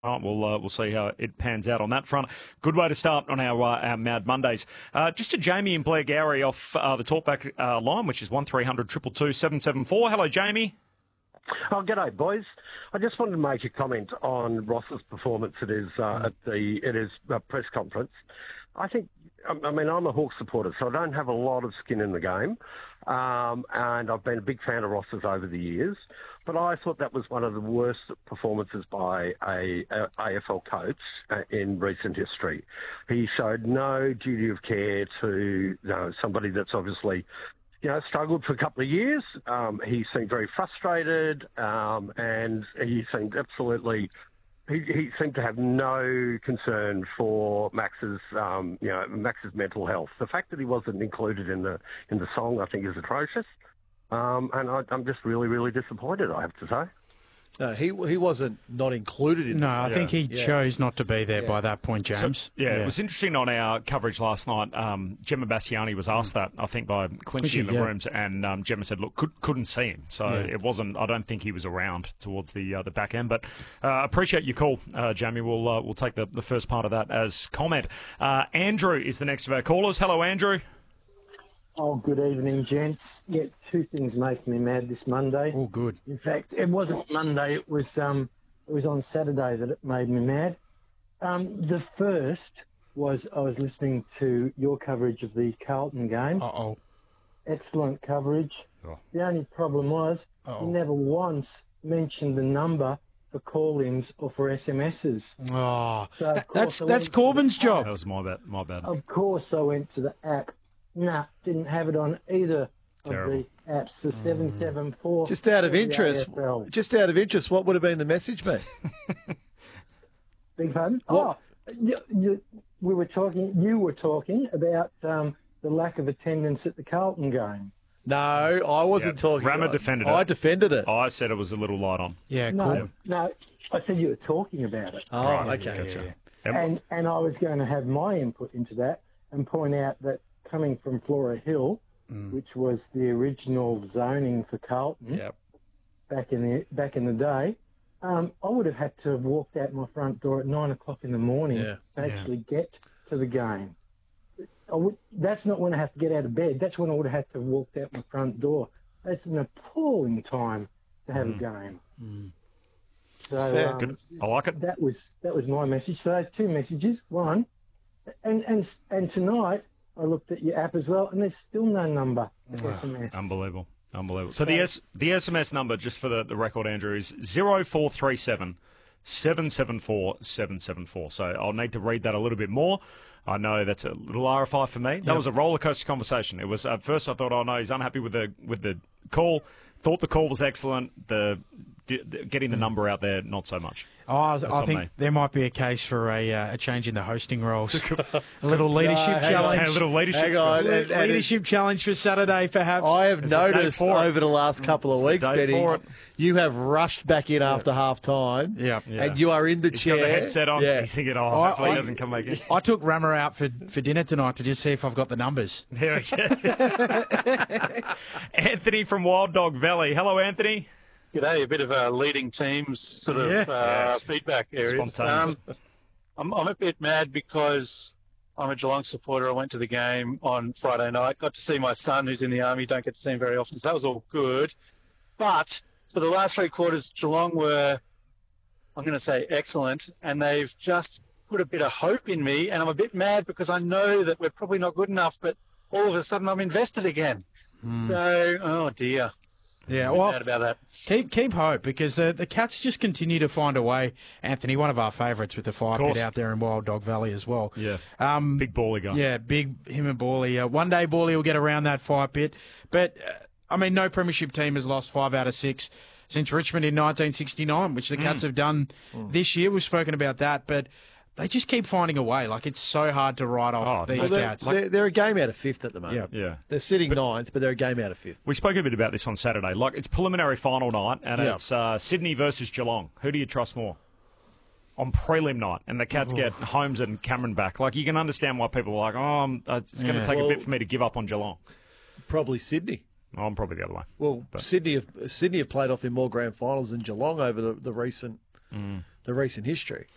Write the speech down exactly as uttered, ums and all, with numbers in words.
All right, we'll, uh, we'll see how it pans out on that front. Good way to start on our, uh, our Mad Mondays. Uh, just to Jamie and Blair Gowrie off uh, the talkback uh, line, which is one three hundred two two two seven seven four. Hello, Jamie. Oh, g'day, boys. I just wanted to make a comment on Ross's performance at his, uh, at the, at his uh, press conference. I think, I mean, I'm a Hawks supporter, so I don't have a lot of skin in the game. Um, and I've been a big fan of Ross's over the years. But I thought that was one of the worst performances by a, a A F L coach uh, in recent history. He showed no duty of care to you know, somebody that's obviously you know, struggled for a couple of years. Um, he seemed very frustrated, um, and he seemed absolutely. He, he seemed to have no concern for Max's, um, you know, Max's mental health. The fact that he wasn't included in the in the song, I think, is atrocious. Um, and I, I'm just really, really disappointed, I have to say. No, he he wasn't not included in No, this. I Yeah. think he Yeah. chose not to be there Yeah. by that point, James. So, yeah, it was interesting on our coverage last night. Um, Gemma Bastiani was asked that, I think, by Clinchy in the yeah. rooms, and um, Gemma said, look, could, couldn't see him. So Yeah. it wasn't, I don't think he was around towards the uh, the back end. But uh, appreciate your call, uh, Jamie. We'll, uh, we'll take the, the first part of that as comment. Uh, Andrew is the next of our callers. Hello, Andrew. Oh, good evening, gents. Yeah, two things make me mad this Monday. Oh, good. In fact, it wasn't Monday. It was um, it was on Saturday that it made me mad. Um, the first was I was listening to your coverage of the Carlton game. Uh-oh. Excellent coverage. Oh. The only problem was Uh-oh. you never once mentioned the number for call-ins or for S M Ses. Oh, So, of that's course, I that's went to Corbyn's the job. That was my bad. My bad. Of course, I went to the app. Nah, didn't have it on either Terrible. of the apps. The seven seven four. Just out of the interest, A F L. just out of interest, what would have been the message, mate? Big pardon? What- Oh, you, you, we were talking. You were talking about um, the lack of attendance at the Carlton game. No, I wasn't Yeah, talking. Rammer I- defended I it. defended it. I said it was a little light on. Yeah, No, Corbyn. no. I said you were talking about it, Oh, Right, okay. gotcha. yeah, yeah. Yep. and and I was going to have my input into that and point out that coming from Flora Hill, which was the original zoning for Carlton. Yep. back in the back in the day, um, I would have had to have walked out my front door at nine o'clock in the morning Yeah. to actually get to the game. I would, that's not when I have to get out of bed. That's when I would have had to have walked out my front door. That's an appalling time to have a game. So Fair. um, Good. I like it. that was that was my message. So two messages. One, and and and tonight I looked at your app as well, and there's still no number of S M S. Unbelievable. Unbelievable. So the S, the S M S number, just for the, the record, Andrew, is zero four three seven seven seven four seven seven four. So I'll need to read that a little bit more. I know that's a little R F I for me. That was a roller coaster conversation. It was at first I thought, oh no, he's unhappy with the with the call. Thought the call was excellent. The, the getting the number out there, not so much. Oh, I, I on think me. there might be a case for a, uh, a change in the hosting roles. a little leadership No, hang on. challenge. A little leadership. Hang on. skill. And- and leadership challenge for Saturday, perhaps. I have It's the day noticed for it. over the last couple of It's the weeks, day Benny, for it. you have rushed back in after half time. Yeah. Yeah. And you are in the He's chair. got the headset on. Yeah. He's thinking, oh, I- hopefully he I- doesn't come back in. I took Rammer out for, for dinner tonight to just see if I've got the numbers. There we go. Anthony from Wild Dog Valley. Hello, Anthony. G'day, a bit of a leading teams sort of Yeah. uh, Yes. feedback areas. Spontaneous. Um, I'm, I'm a bit mad because I'm a Geelong supporter. I went to the game on Friday night, got to see my son who's in the army, don't get to see him very often, so that was all good. But for the last three quarters, Geelong were, I'm going to say, excellent, and they've just put a bit of hope in me, and I'm a bit mad because I know that we're probably not good enough, but all of a sudden I'm invested again. So, oh dear. Yeah, I'm a bit well, mad about that. keep keep hope because the, the Cats just continue to find a way. Anthony, one of our favourites with the fire course. pit out there in Wild Dog Valley as well. Yeah. Um, Big bally guy. Yeah, big him and Bawley. Uh, one day Bawley will get around that fire pit. But, uh, I mean, no premiership team has lost five out of six since Richmond in nineteen sixty-nine, which the Cats have done this year. We've spoken about that, but they just keep finding a way. Like, it's so hard to write off Oh, these Well, they're, Cats. they're, they're a game out of fifth at the moment. Yeah. Yeah. They're sitting ninth, but they're a game out of fifth. We spoke a bit about this on Saturday. Like, it's preliminary final night, and Yeah. it's uh, Sydney versus Geelong. Who do you trust more? On prelim night, and the Cats get Holmes and Cameron back. Like, you can understand why people are like, oh, I'm, it's going to Yeah. take Well- a bit for me to give up on Geelong. Probably Sydney. Oh, I'm probably the other way. Well, Sydney have Sydney have played off in more grand finals than Geelong over the, the recent the recent history.